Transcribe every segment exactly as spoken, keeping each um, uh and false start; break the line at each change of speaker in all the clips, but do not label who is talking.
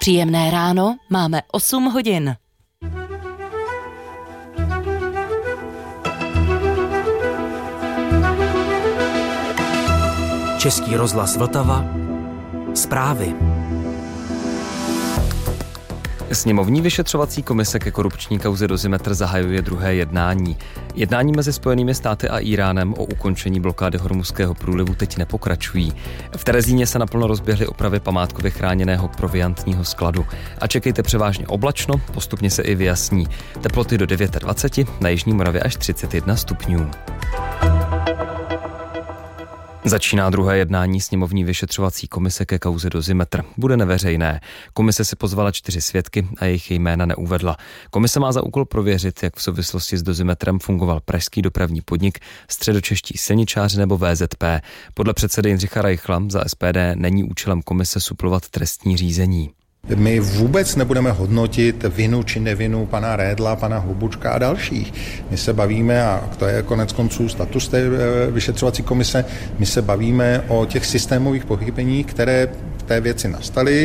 Příjemné ráno, máme osm hodin.
Český rozhlas Vltava. Zprávy.
Sněmovní vyšetřovací komise ke korupční kauze Dozimetr zahajuje druhé jednání. Jednání mezi Spojenými státy a Íránem o ukončení blokády Hormuzského průlivu teď nepokračují. V Terezíně se naplno rozběhly opravy památkově chráněného proviantního skladu. A čekejte převážně oblačno, postupně se i vyjasní. Teploty do dvacet devět, na jižní Moravě až třicet jedna stupňů. Začíná druhé jednání sněmovní vyšetřovací komise ke kauze Dozimetr. Bude neveřejné. Komise si pozvala čtyři svědky a jejich jména neuvedla. Komise má za úkol prověřit, jak v souvislosti s Dozimetrem fungoval pražský dopravní podnik, středočeští silničáři nebo V Z P. Podle předsedy Jindřicha Reichla za S P D není účelem komise suplovat trestní řízení.
My vůbec nebudeme hodnotit vinu či nevinu pana Redla, pana Hlubučka a dalších. My se bavíme, a to je konec konců status té vyšetřovací komise, my se bavíme o těch systémových pochybeních, které v té věci nastaly,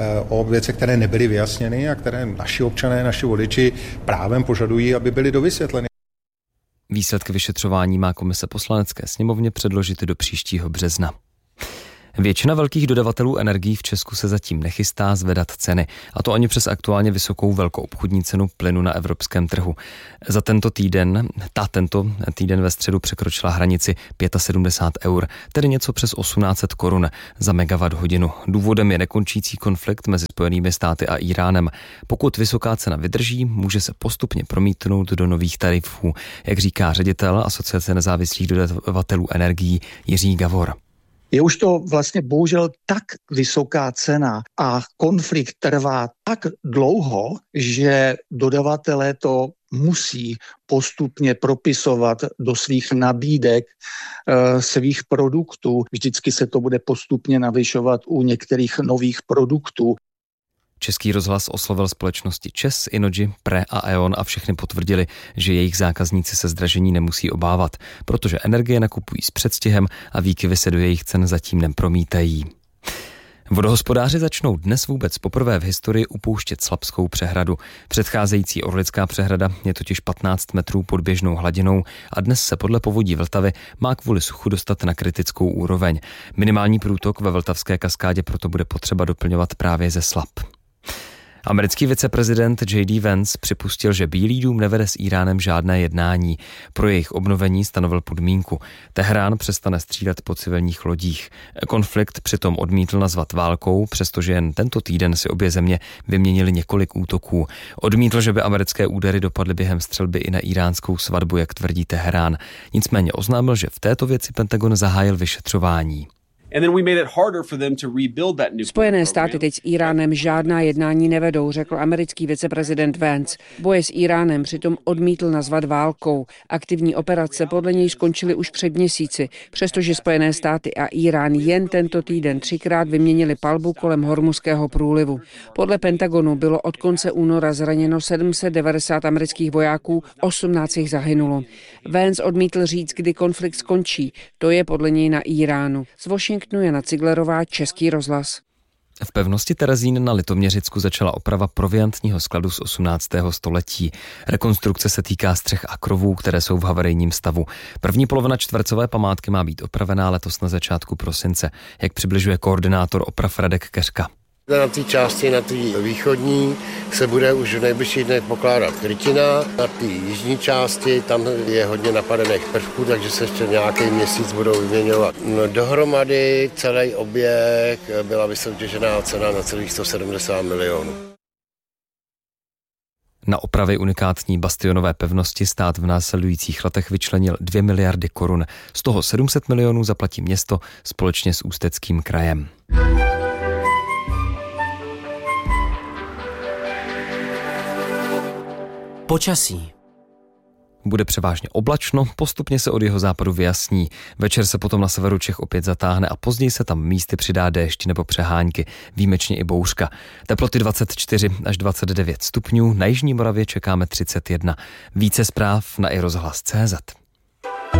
o věcech, které nebyly vyjasněny a které naši občané, naši voliči právem požadují, aby byly dovysvětleny.
Výsledky vyšetřování má komise Poslanecké sněmovně předložit do příštího března. Většina velkých dodavatelů energií v Česku se zatím nechystá zvedat ceny, a to ani přes aktuálně vysokou velkoobchodní cenu plynu na evropském trhu. Za tento týden, ta tento týden ve středu překročila hranici sedmdesát pět eur, tedy něco přes osmnáct set korun za megawatt hodinu. Důvodem je nekončící konflikt mezi Spojenými státy a Íránem. Pokud vysoká cena vydrží, může se postupně promítnout do nových tarifů, jak říká ředitel Asociace nezávislých dodavatelů energií Jiří Gavor.
Je už to vlastně bohužel tak vysoká cena a konflikt trvá tak dlouho, že dodavatelé to musí postupně propisovat do svých nabídek e, svých produktů. Vždycky se to bude postupně navyšovat u některých nových produktů.
Český rozhlas oslovil společnosti ČEZ, Innogy, Pre a E.ON a všechny potvrdili, že jejich zákazníci se zdražení nemusí obávat, protože energie nakupují s předstihem a výkyvy se do jejich cen zatím nepromítají. Vodohospodáři začnou dnes vůbec poprvé v historii upouštět Slapskou přehradu. Předcházející Orlická přehrada je totiž patnáct metrů pod běžnou hladinou a dnes se podle povodí Vltavy má kvůli suchu dostat na kritickou úroveň. Minimální průtok ve Vltavské kaskádě proto bude potřeba doplňovat právě ze Slap. Americký viceprezident J D Vance připustil, že Bílý dům nevede s Íránem žádné jednání. Pro jejich obnovení stanovil podmínku. Teherán přestane střílet po civilních lodích. Konflikt přitom odmítl nazvat válkou, přestože jen tento týden si obě země vyměnili několik útoků. Odmítl, že by americké údery dopadly během střelby i na íránskou svatbu, jak tvrdí Teherán. Nicméně oznámil, že v této věci Pentagon zahájil vyšetřování.
Spojené státy teď s Íránem žádná jednání nevedou, řekl americký viceprezident Vance. Boje s Íránem přitom odmítl nazvat válkou. Aktivní operace podle něj skončily už před měsíci, přestože Spojené státy a Írán jen tento týden třikrát vyměnili palbu kolem Hormuzského průlivu. Podle Pentagonu bylo od konce února zraněno sedm set devadesát amerických vojáků, osmnáct jich zahynulo. Vance odmítl říct, kdy konflikt skončí. To je podle něj na Íránu. Z Washingtonu Jana Ciglerová, Český rozhlas.
V pevnosti Terezín na Litoměřicku začala oprava proviantního skladu z osmnáctého století. Rekonstrukce se týká střech a krovů, které jsou v havarijním stavu. První polovina čtvercové památky má být opravená letos na začátku prosince, jak přibližuje koordinátor oprav Radek Keřka.
Na té části, na té východní, se bude už v nejbližších dnech pokládat krytina. Na té jižní části, tam je hodně napadených prvků, takže se ještě nějaký měsíc budou vyměňovat. No, dohromady celý objekt byla vysoutěžená cena na celých sto sedmdesát milionů.
Na opravy unikátní bastionové pevnosti stát v následujících letech vyčlenil dvě miliardy korun. Z toho sedm set milionů zaplatí město společně s Ústeckým krajem.
Počasí.
Bude převážně oblačno, postupně se od jihozápadu vyjasní. Večer se potom na severu Čech opět zatáhne a později se tam místy přidá déšť nebo přehánky, výjimečně i bouřka. Teploty dvacet čtyři až dvacet devět stupňů, na jižní Moravě čekáme třicet jedna. Více zpráv na i rozhlas tečka cé zet.